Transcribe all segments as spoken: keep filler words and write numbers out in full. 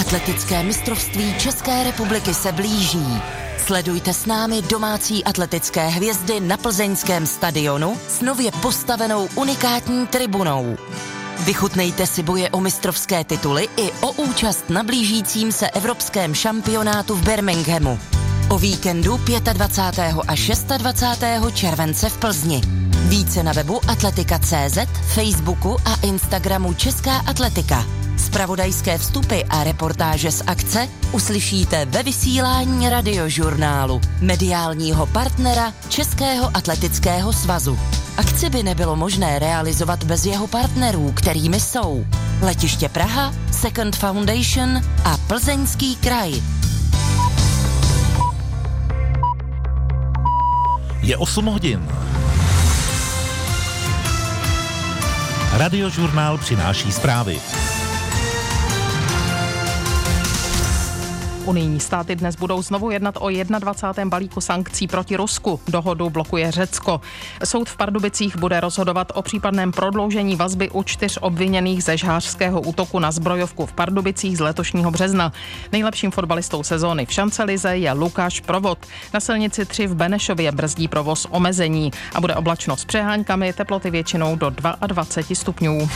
Atletické mistrovství České republiky se blíží. Sledujte s námi domácí atletické hvězdy na plzeňském stadionu s nově postavenou unikátní tribunou. Vychutnejte si boje o mistrovské tituly i o účast na blížícím se evropském šampionátu v Birminghamu. O víkendu dvacátého pátého a dvacátého šestého července v Plzni. Více na webu atletika tečka cé zet, Facebooku a Instagramu Česká atletika. Zpravodajské vstupy a reportáže z akce uslyšíte ve vysílání Radiožurnálu, mediálního partnera Českého atletického svazu. Akci by nebylo možné realizovat bez jeho partnerů, kterými jsou Letiště Praha, Second Foundation a Plzeňský kraj. Je osm hodin. Radiožurnál přináší zprávy. Unijní státy dnes budou znovu jednat o dvacátém prvním balíku sankcí proti Rusku. Dohodu blokuje Řecko. Soud v Pardubicích bude rozhodovat o případném prodloužení vazby u čtyř obviněných ze žhářského útoku na zbrojovku v Pardubicích z letošního března. Nejlepším fotbalistou sezóny v šancelize je Lukáš Provod. Na silnici tři v Benešově brzdí provoz omezení a bude oblačno s přeháňkami, teploty většinou do dvacet dva stupňů.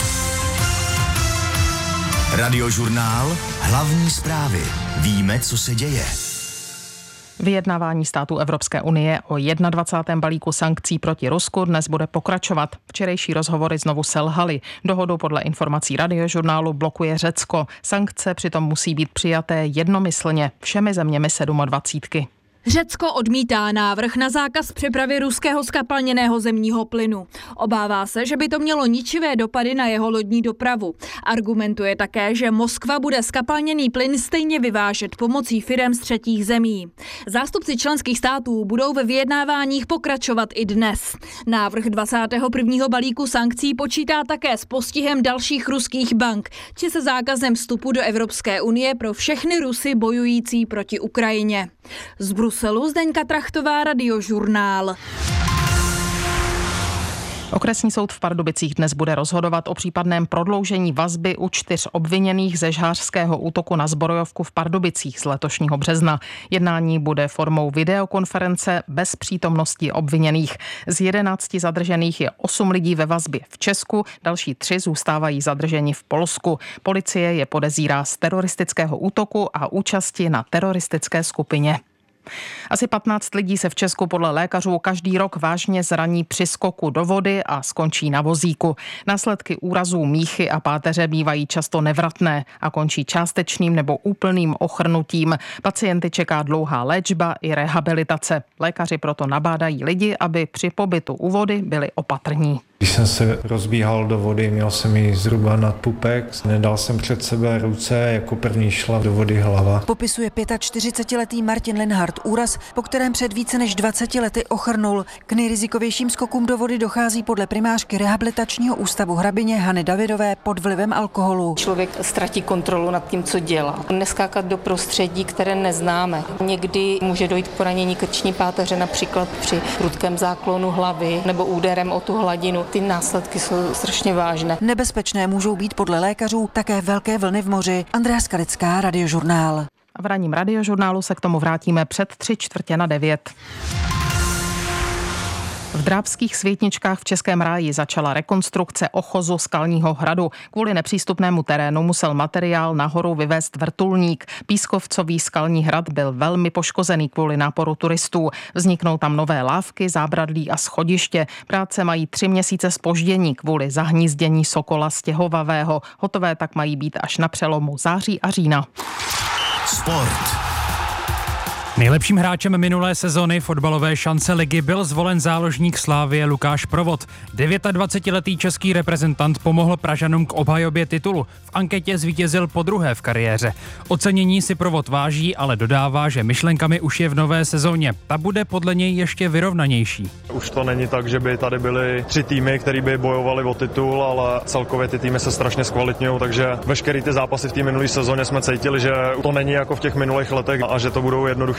Radiožurnál, hlavní zprávy. Víme, co se děje. Vyjednávání států Evropské unie o dvacátém prvním balíku sankcí proti Rusku dnes bude pokračovat. Včerejší rozhovory znovu selhaly. Dohodu podle informací Radiožurnálu blokuje Řecko. Sankce přitom musí být přijaté jednomyslně všemi zeměmi sedmadvacítky. Řecko odmítá návrh na zákaz přepravy ruského zkapalněného zemního plynu. Obává se, že by to mělo ničivé dopady na jeho lodní dopravu. Argumentuje také, že Moskva bude zkapalněný plyn stejně vyvážet pomocí firem z třetích zemí. Zástupci členských států budou ve vyjednáváních pokračovat i dnes. Návrh dvacátého prvního balíku sankcí počítá také s postihem dalších ruských bank, či se zákazem vstupu do Evropské unie pro všechny Rusy bojující proti Ukrajině. Z Bruselu Zdeňka Trachtová, Radiožurnál. Okresní soud v Pardubicích dnes bude rozhodovat o případném prodloužení vazby u čtyř obviněných ze žhářského útoku na zbrojovku v Pardubicích z letošního března. Jednání bude formou videokonference bez přítomnosti obviněných. Z jedenácti zadržených je osm lidí ve vazbě v Česku, další tři zůstávají zadrženi v Polsku. Policie je podezírá z teroristického útoku a účasti na teroristické skupině. Asi patnáct lidí se v Česku podle lékařů každý rok vážně zraní při skoku do vody a skončí na vozíku. Následky úrazů míchy a páteře bývají často nevratné a končí částečným nebo úplným ochrnutím. Pacienty čeká dlouhá léčba i rehabilitace. Lékaři proto nabádají lidi, aby při pobytu u vody byli opatrní. Když jsem se rozbíhal do vody, měl jsem ji zhruba nad pupek, nedal jsem před sebe ruce, jako první šla do vody hlava. Popisuje čtyřicetiletý Martin Lenhardt úraz, po kterém před více než dvaceti lety ochrnul. K nejrizikovějším skokům do vody dochází podle primářky rehabilitačního ústavu Hrabině Hany Davidové pod vlivem alkoholu. Člověk ztratí kontrolu nad tím, co dělá. Neskákat do prostředí, které neznáme. Někdy může dojít k poranění krční páteře, například při prudkém záklonu hlavy nebo úderem o tu hladinu. Ty následky jsou strašně vážné. Nebezpečné můžou být podle lékařů také velké vlny v moři. Andrea Skalická, Radiožurnál. A v ranním Radiožurnálu se k tomu vrátíme před tři čtvrtě na devět. V Drábských Světničkách v Českém ráji začala rekonstrukce ochozu Skalního hradu. Kvůli nepřístupnému terénu musel materiál nahoru vyvést vrtulník. Pískovcový Skalní hrad byl velmi poškozený kvůli náporu turistů. Vzniknou tam nové lávky, zábradlí a schodiště. Práce mají tři měsíce zpoždění kvůli zahnízdění sokola stěhovavého. Hotové tak mají být až na přelomu září a října. Sport. Nejlepším hráčem minulé sezony fotbalové šance ligy byl zvolen záložník Slavie Lukáš Provod. dvacetidevítiletý český reprezentant pomohl Pražanům k obhajobě titulu. V anketě zvítězil podruhé v kariéře. Ocenění si Provod váží, ale dodává, že myšlenkami už je v nové sezóně. Ta bude podle něj ještě vyrovnanější. Už to není tak, že by tady byly tři týmy, které by bojovali o titul, ale celkově ty týmy se strašně zkvalitňují, takže veškerý ty zápasy v té minulé sezóně jsme cítili, že to není jako v těch minulých letech a že to budou jednoduché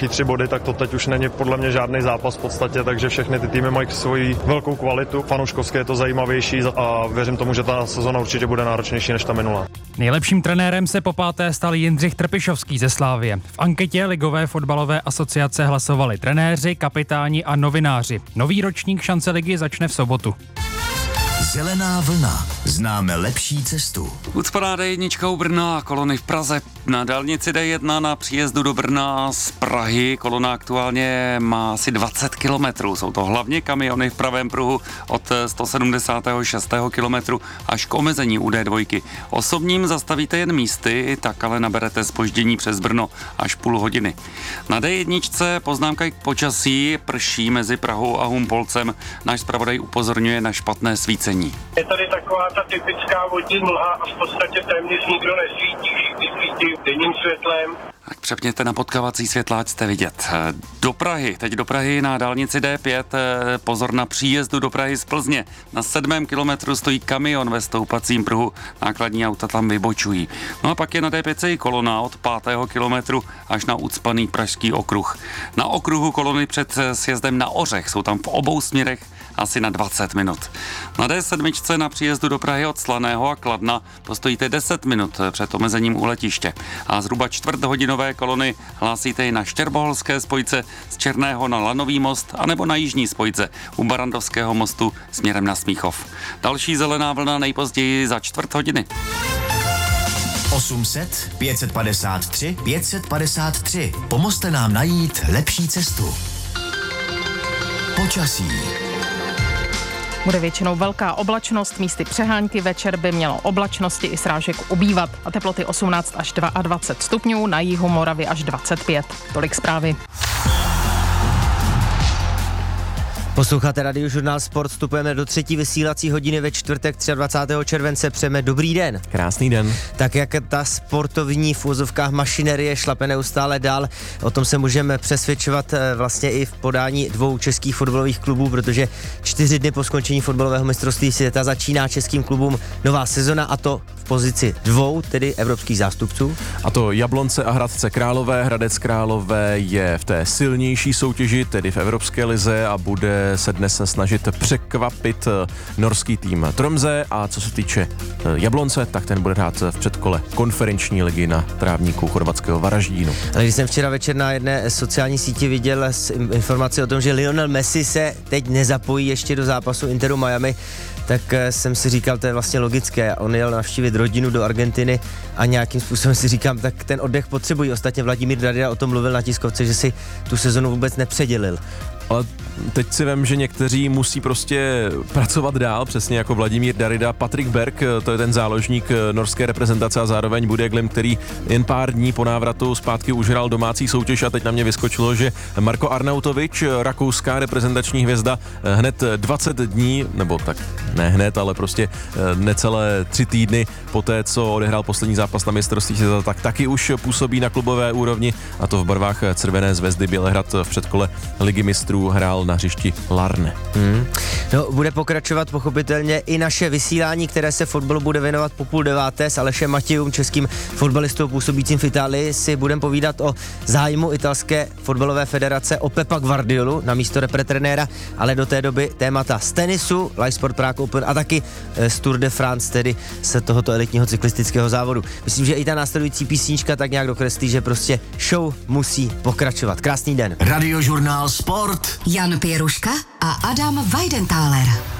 nějaký tři body, tak to teď už není podle mě žádný zápas v podstatě, takže všechny ty týmy mají svoji velkou kvalitu. Fanouškovské je to zajímavější a věřím tomu, že ta sezona určitě bude náročnější než ta minulá. Nejlepším trenérem se popáté stal Jindřich Trpišovský ze Slávie. V anketě Ligové fotbalové asociace hlasovali trenéři, kapitáni a novináři. Nový ročník Šance ligy začne v sobotu. Zelená vlna. Známe lepší cestu. Ucpaná D jedna u Brna, kolony v Praze. Na dálnici D jedna na příjezdu do Brna z Prahy kolona aktuálně má asi dvacet kilometrů. Jsou to hlavně kamiony v pravém pruhu od sto sedmdesát šest kilometru až k omezení u D dva. Osobním zastavíte jen místy, tak ale naberete zpoždění přes Brno až půl hodiny. Na D jedna poznámka k počasí, prší mezi Prahou a Humpolcem. Náš zpravodaj upozorňuje na špatné svícení. Je tady taková ta typická vodní mlha a v podstatě téměř nikdo nesvítí, všichni svítí denním světlem. Tak přepněte na potkávací světla, ať jste vidět. Do Prahy, teď do Prahy na dálnici D pět, pozor na příjezdu do Prahy z Plzně. Na sedmém kilometru stojí kamion ve stoupacím pruhu, nákladní auta tam vybočují. No a pak je na D pět i kolona od pátého kilometru až na ucpaný pražský okruh. Na okruhu kolony před sjezdem na Ořech jsou tam v obou směrech asi na dvacet minut. Na D sedm na příjezdu do Prahy od Slaného a Kladna postojíte deset minut před omezením u letiště. A zhruba čtvrthodinové kolony hlásíte i na Štěrboholské spojce z Černého na Lanový most anebo na jižní spojce u Barandovského mostu směrem na Smíchov. Další zelená vlna nejpozději za čtvrt hodiny. osm set, pět set padesát tři, pět set padesát tři. Pomozte nám najít lepší cestu. Počasí. Bude většinou velká oblačnost, místy přehánky, večer by mělo oblačnosti i srážek ubývat a teploty osmnáct až dvacet dva stupňů, na jihu Moravy až dvacet pět. Tolik zprávy. Posloucháte Radiožurnál Sport, vstupujeme do třetí vysílací hodiny ve čtvrtek dvacátého třetího července. Přejeme dobrý den. Krásný den. Tak jak ta sportovní v úzovkách mašinerie šlape neustále dál, o tom se můžeme přesvědčovat vlastně i v podání dvou českých fotbalových klubů, protože čtyři dny po skončení fotbalového mistrovství světa začíná českým klubům nová sezona, a to v pozici dvou, tedy evropských zástupců. A to Jablonce a Hradce Králové. Hradec Králové je v té silnější soutěži, tedy v Evropské lize, a bude se dnes snažit překvapit norský tým Tromsø, a co se týče Jablonce, tak ten bude hrát v předkole konferenční ligy na trávníku chorvatského Varaždínu. Ale když jsem včera večer na jedné sociální síti viděl informaci o tom, že Lionel Messi se teď nezapojí ještě do zápasu Interu Miami, tak jsem si říkal, to je vlastně logické. On jel navštívit rodinu do Argentiny a nějakým způsobem si říkám, tak ten oddech potřebují. Ostatně Vladimír Darida o tom mluvil na tiskovce, že si tu sezonu vůbec nepředělil. Ale teď si vem, že někteří musí prostě pracovat dál, přesně jako Vladimír Darida. Patrik Berg, to je ten záložník norské reprezentace a zároveň Budeglim, který jen pár dní po návratu zpátky už hrál domácí soutěž, a teď na mě vyskočilo, že Marko Arnautovič, rakouská reprezentační hvězda, hned dvacet dní, nebo tak ne hned, ale prostě necelé tři týdny poté, co odehrál poslední zápas na mistrovství světa, tak taky už působí na klubové úrovni, a to v barvách Červené zvezdy Bělehrad. V předkole Ligy mistrů hrál na hřišti Larne. Hmm. No, bude pokračovat pochopitelně i naše vysílání, které se fotbalu bude věnovat po půl deváté s Alešem Matějum, českým fotbalistou působícím v Itálii. Si budeme povídat o zájmu italské fotbalové federace o Pepa Guardiolu na místo repretrenéra, ale do té doby témata z tenisu, Live Sport Prague Open a taky z Tour de France, tedy z tohoto elitního cyklistického závodu. Myslím, že i ta následující písnička tak nějak dokreslí, že prostě show musí pokračovat. Krásný den. Radiožurnál Sport. Jan Pěruška a Adam Weidenthaler.